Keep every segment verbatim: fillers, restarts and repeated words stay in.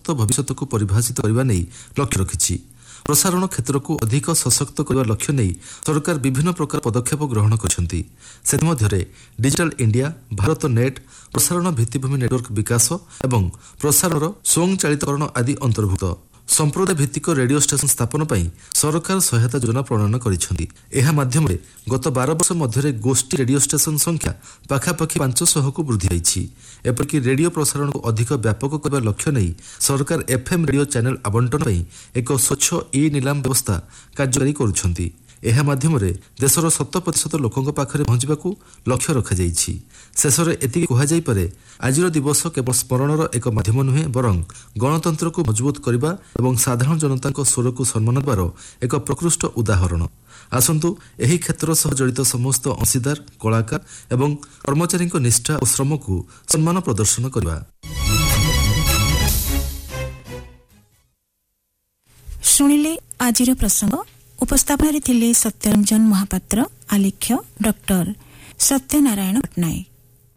मुक्त भविष्य को परिभाषित करने नहीं लक्ष्य रखिछि। प्रसारण क्षेत्र को अधिक सशक्त करने लक्ष्य नहीं सरकार विभिन्न प्रकार पदक्षेप ग्रहण करछन्ति। से मध्यरे डिजिटल इंडिया, भारत नेट, प्रसारण भित्तिभूमि नेटवर्क विकास एवं प्रसारण स्वयंचालितकरण आदि अंतर्भुक्त। संप्रदाय भित्तिक रेडियो स्टेशन स्थापन पर सरकार सहायता योजना प्रणयन करिसेंति। एहा माध्यमरे गत बारह वर्ष मध्यरे गोष्ठी रेडियो स्टेशन संख्या पाखापाखि पांच सौ को वृद्धि पाइछि। एपरिक रेडियो प्रसारण को अधिक व्यापक करने लक्ष्य नहीं सरकार एफएम रेडियो चैनल आवंटन पर एक स्वच्छ ई नीलाम व्यवस्था कार्यकारी करुछन्ति। एहा माध्यमरे देशर शत प्रतिशत लोकंक पाखरे पहुंचबाकू लक्ष्य रखा जाइछि। शेषरे एतिकी कुहा जाई पारे आजिर दिवस केवल स्मरणर एक माध्यम नुहे बरं गणतंत्र को मजबूत करने और साधारण जनता स्वर को सम्मान देवार एक प्रकृष्ट उदाहरण। आसंतु एही क्षेत्र सह जड़ित समस्त अंशीदार, कलाकार एवं कर्मचारी निष्ठा और श्रम को सम्मान प्रदर्शन करवा। शुणिले आजिर प्रसंग। उपस्थापन थिले सत्यरंजन महापात्र, आलेख्य डॉक्टर सत्यनारायण पट्टनायक।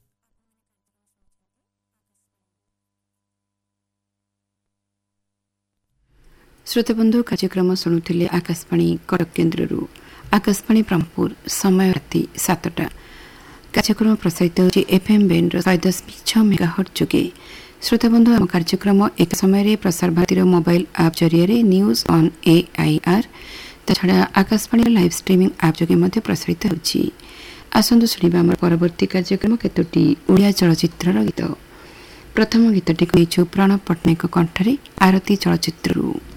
श्रोताबंधु कार्यक्रम शुणुले आकाशवाणी कटक केन्द्र। आकाशवाणी ब्रह्मपुर समय राति सातटा। कार्यक्रम प्रसारित होछि एफएम बैंड शहे दशमिक छह मेगाहर्ट्ज जोगे। श्रोताबंधु आम कार्यक्रम एक समय प्रसार भारतीय मोबाइल आप जरिए न्यूज ऑन एआईआर छड़ा आकाशवाणी लाइव स्ट्रीमिंग आप जोगे प्रसारित होछि। आसंतु शुणिबा आम परवर्ती कार्यक्रम केतोटी ओडिया चलचित्र गीत। प्रथम गीतटी प्रणव पट्टनायक कंठरे आरती चलचित्ररू।